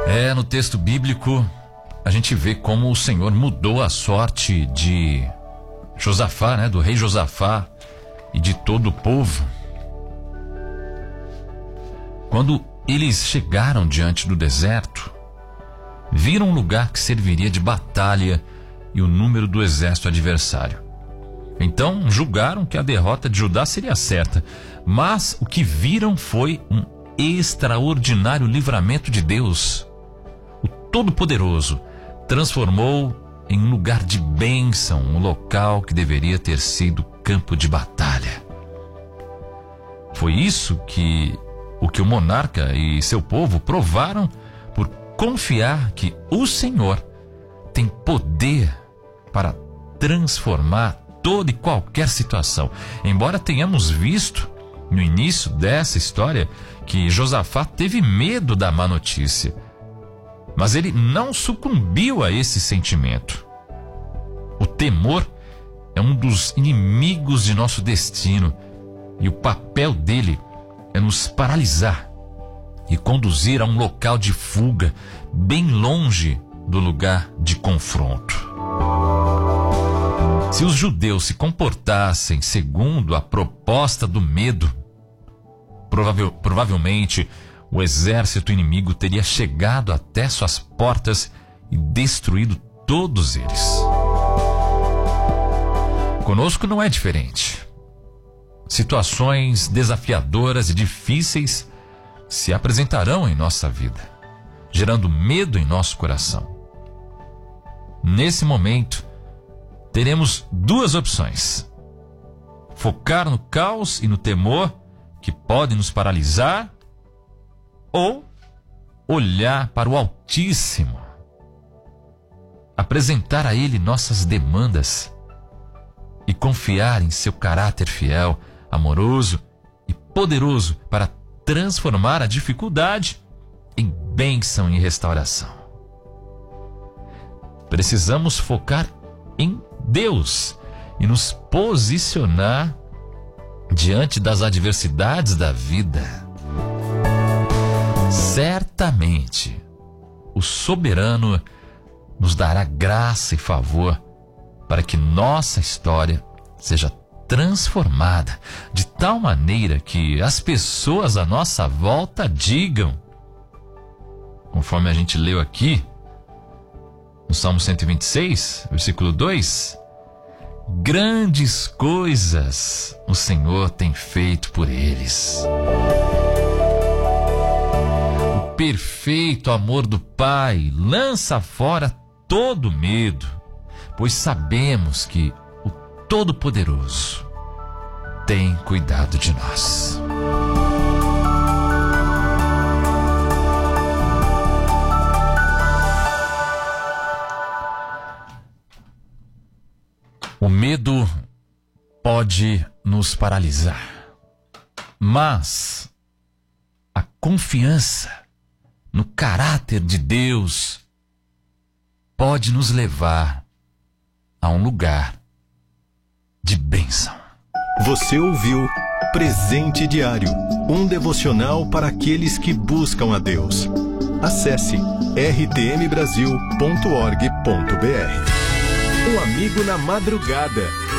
No texto bíblico, a gente vê como o Senhor mudou a sorte de Josafá, né? Do rei Josafá e de todo o povo. Quando eles chegaram diante do deserto, viram um lugar que serviria de batalha e o número do exército adversário. Então julgaram que a derrota de Judá seria certa, mas o que viram foi um extraordinário livramento de Deus. O Todo-Poderoso transformou em um lugar de bênção um local que deveria ter sido campo de batalha. Foi isso que o monarca e seu povo provaram por confiar que o Senhor tem poder para transformar toda e qualquer situação. Embora tenhamos visto no início dessa história que Josafá teve medo da má notícia, mas ele não sucumbiu a esse sentimento. O temor é um dos inimigos de nosso destino e o papel dele é nos paralisar e conduzir a um local de fuga bem longe do lugar de confronto. Se os judeus se comportassem segundo a proposta do medo, provavelmente o exército inimigo teria chegado até suas portas e destruído todos eles. Conosco não é diferente. Situações desafiadoras e difíceis se apresentarão em nossa vida, gerando medo em nosso coração. Nesse momento, teremos duas opções: focar no caos e no temor que podem nos paralisar, ou olhar para o Altíssimo, apresentar a Ele nossas demandas e confiar em seu caráter fiel, amoroso e poderoso para transformar a dificuldade em bênção e restauração. Precisamos focar em Deus e nos posicionar diante das adversidades da vida. Certamente, o soberano nos dará graça e favor para que nossa história seja transformada de tal maneira que as pessoas à nossa volta digam, conforme a gente leu aqui, no Salmo 126, versículo 2, grandes coisas o Senhor tem feito por eles. O perfeito amor do Pai lança fora todo medo, pois sabemos que o Todo-Poderoso tem cuidado de nós. O medo pode nos paralisar, mas a confiança no caráter de Deus pode nos levar a um lugar de bênção. Você ouviu Presente Diário, um devocional para aqueles que buscam a Deus. Acesse rtmbrasil.org.br. Um amigo na madrugada.